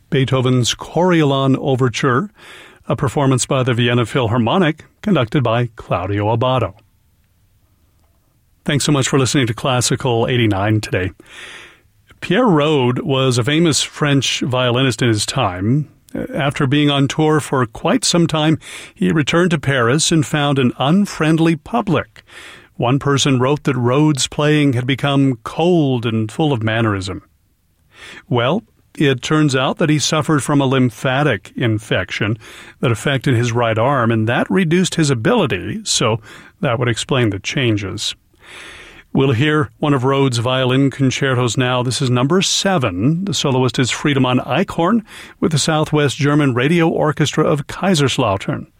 Beethoven's Coriolan Overture, a performance by the Vienna Philharmonic, conducted by Claudio Abbado. Thanks so much for listening to Classical 89 today. Pierre Rode was a famous French violinist in his time. After being on tour for quite some time, he returned to Paris and found an unfriendly public. One person wrote that Rode's playing had become cold and full of mannerism. Well, it turns out that he suffered from a lymphatic infection that affected his right arm, and that reduced his ability, so that would explain the changes. We'll hear one of Rode's violin concertos now. This is number 7. The soloist is Friedemann Eichhorn with the Southwest German Radio Orchestra of Kaiserslautern.